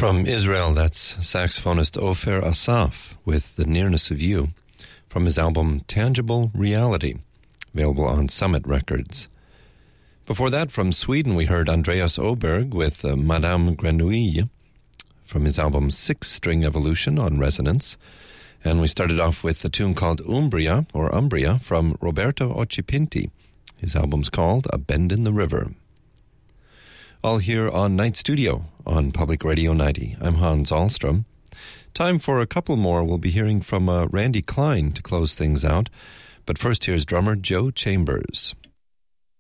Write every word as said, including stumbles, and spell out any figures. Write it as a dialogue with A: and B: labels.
A: From Israel, that's saxophonist Ofer Asaf with The Nearness of You from his album Tangible Reality, available on Summit Records. Before that, from Sweden, we heard Andreas Oberg with uh, Madame Grenouille from his album Six String Evolution on Resonance. And we started off with the tune called Umbria, or Umbria, from Roberto Occhipinti. His album's called A Bend in the River. All here on Night Studio on Public Radio ninety. I'm Hans Ahlstrom. Time for a couple more. We'll be hearing from uh, Randy Klein to close things out. But first, here's drummer Joe Chambers.